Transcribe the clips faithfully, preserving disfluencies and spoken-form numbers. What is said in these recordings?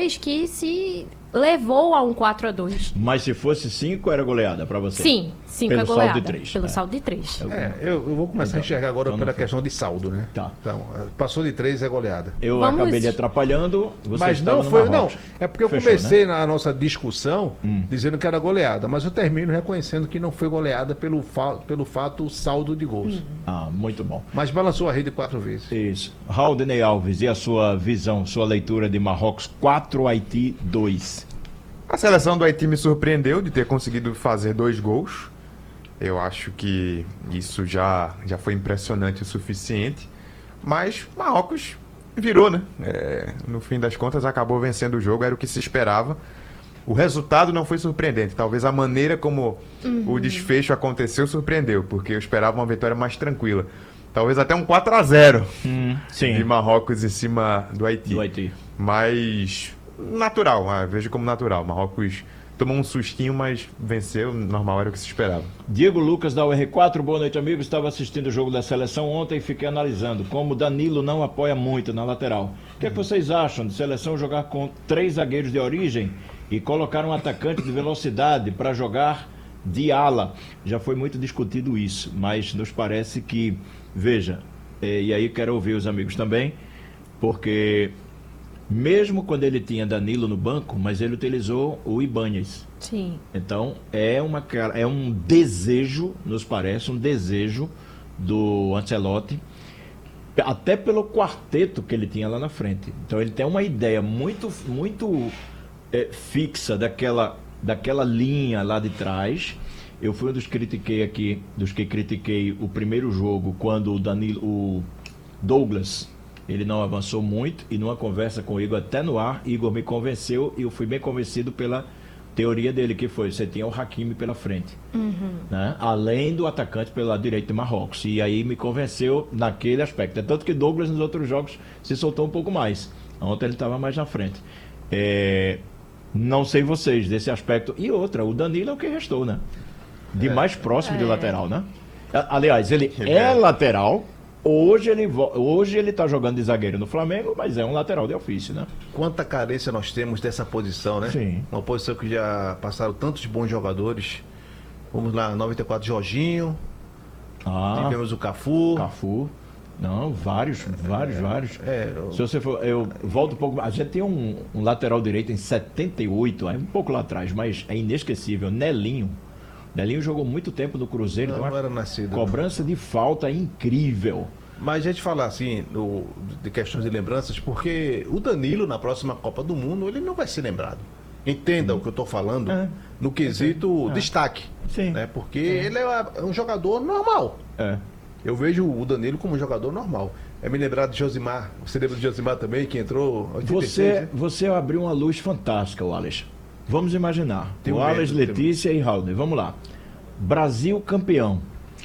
três que se levou a um quatro a dois. Mas se fosse cinco, era goleada para você? Sim, cinco Pelo é goleada. saldo de três. Pelo é. saldo de três. É, eu, eu vou começar Então, a enxergar agora então pela foi. questão de saldo, né? Tá. Então, passou de três é goleada. Eu Vamos- acabei lhe atrapalhando, você Mas estava não no foi, não. Marrocos. É porque eu Fechou, comecei né? na nossa discussão Hum. dizendo que era goleada, mas eu termino reconhecendo que não foi goleada pelo, fa pelo fato saldo de gols. Ah, muito bom. Mas balançou a rede quatro vezes. Isso. Rauldeney Alves, e a sua visão, sua leitura de Marrocos quatro, Haiti dois? A seleção do Haiti me surpreendeu de ter conseguido fazer dois gols. Eu acho que isso já, já foi impressionante o suficiente. Mas Marrocos virou, né? É, no fim das contas, acabou vencendo o jogo, era o que se esperava. O resultado não foi surpreendente. Talvez a maneira como o desfecho aconteceu surpreendeu, porque eu esperava uma vitória mais tranquila. Talvez até um quatro a zero Sim. de Marrocos em cima do Haiti. Do Haiti. Mas natural, ah, vejo como natural. Marrocos tomou um sustinho, mas venceu, normal, era o que se esperava. Diego Lucas da U R quatro, boa noite, amigo. Estava assistindo o jogo da seleção ontem e fiquei analisando como Danilo não apoia muito na lateral. O que, é que vocês acham de seleção jogar com três zagueiros de origem e colocar um atacante de velocidade para jogar de ala? Já foi muito discutido isso, mas nos parece que, veja, eh, e aí quero ouvir os amigos também, porque mesmo quando ele tinha Danilo no banco, mas ele utilizou o Ibáñez. Sim. Então, é, uma, cara- é um desejo, nos parece, um desejo do Ancelotti, até pelo quarteto que ele tinha lá na frente. Então, ele tem uma ideia muito, muito é, fixa daquela, daquela linha lá de trás. Eu fui um dos que critiquei aqui, dos que critiquei o primeiro jogo, quando o Danilo, o Douglas, ele não avançou muito, e numa conversa com o Igor até no ar, Igor me convenceu e eu fui bem convencido pela teoria dele, que foi, você tinha o Hakimi pela frente, né? Além do atacante pelo lado direito de Marrocos, e aí me convenceu naquele aspecto. É tanto que Douglas nos outros jogos se soltou um pouco mais, ontem ele estava mais na frente. É, não sei vocês desse aspecto, e outra, o Danilo é o que restou, né? De mais próximo de É. lateral, né? A- Aliás, ele é É. lateral. Hoje ele, vo- hoje ele tá jogando de zagueiro no Flamengo, mas é um lateral de ofício, né? Quanta carência nós temos dessa posição, né? Sim. Uma posição que já passaram tantos bons jogadores. Vamos lá, noventa e quatro, Jorginho, Ah, tivemos o Cafu. Cafu. Não, vários, vários, vários. É, eu- Se você for, eu volto um pouco. A gente tem um, um lateral direito em setenta e oito, é um pouco lá atrás, mas é inesquecível. Nelinho. Nelinho jogou muito tempo no Cruzeiro, Não, tem não uma era nascido. cobrança de falta incrível. Mas a gente falar assim, do- de questões de lembranças, porque o Danilo, na próxima Copa do Mundo, ele não vai ser lembrado. Entenda o que eu estou falando É. no quesito É. destaque. Sim. Né? Porque ele é um jogador normal. É. Eu vejo o Danilo como um jogador normal. É me lembrar de Josimar. Você lembra de Josimar também, que entrou em oitenta e seis, Você, né? você abriu uma luz fantástica, Wallace. Vamos imaginar. Tenho o Wallace, medo, Letícia e Raul. Vamos lá. Brasil campeão.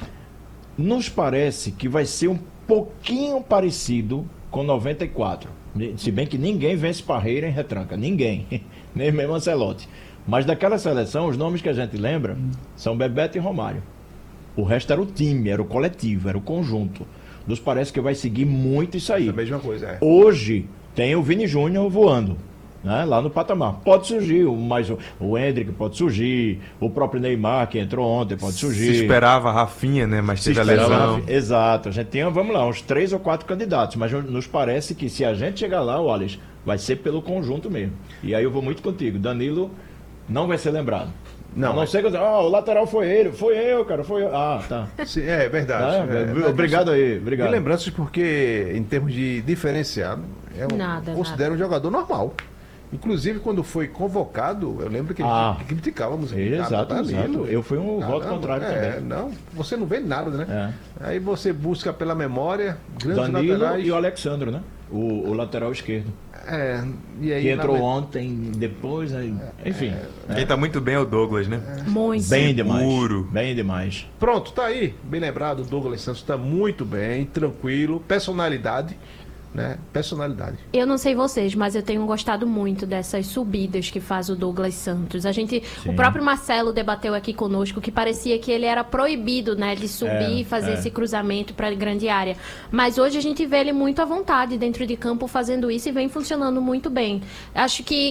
Nos parece que vai ser um pouquinho parecido com noventa e quatro. Se bem que ninguém vence Parreira em retranca. Ninguém. Nem mesmo Ancelotti. Mas daquela seleção, os nomes que a gente lembra são Bebeto e Romário. O resto era o time, era o coletivo, era o conjunto. Nos parece que vai seguir muito isso aí. É a mesma coisa, é. Hoje tem o Vini Júnior voando, né, lá no patamar. Pode surgir, o- mas o, o Hendrick pode surgir, o próprio Neymar, que entrou ontem, pode surgir. Se esperava a Rafinha, né? Mas Se teve a esperava- lesão. Exato. A gente tinha, vamos lá, uns três ou quatro candidatos, mas nos parece que se a gente chegar lá, Wallace, vai ser pelo conjunto mesmo. E aí eu vou muito contigo. Danilo não vai ser lembrado. Não, a não mas- ser que eu diga, ah, o lateral foi ele, foi eu, cara, foi eu. Ah, tá. Sim, é verdade. Ah, É, obrigado aí, E obrigado. lembranças porque, em termos de diferenciado, é um, Nada, considero um jogador normal. Inclusive, quando foi convocado, eu lembro que a Ah. gente criticávamos. Exato, Ah, Danilo. exato. Eu fui um voto Caramba, contrário é, também. Não, você não vê nada, né? Aí você busca pela memória grandes Danilo laterais. e o Alexandro, né? O, o lateral esquerdo. É, e aí, Que entrou na- ontem, depois, aí, enfim. Quem tá muito bem é o Douglas, né? Muito. Bem demais. Seguro. Bem demais. Pronto, tá aí. Bem lembrado, o Douglas Santos está muito bem, tranquilo, personalidade, né? Personalidade. Eu não sei vocês, mas eu tenho gostado muito dessas subidas que faz o Douglas Santos. A gente, Sim. o próprio Marcelo debateu aqui conosco que parecia que ele era proibido, né, de subir É, e fazer é. esse cruzamento para grande área. Mas hoje a gente vê ele muito à vontade dentro de campo fazendo isso e vem funcionando muito bem. Acho que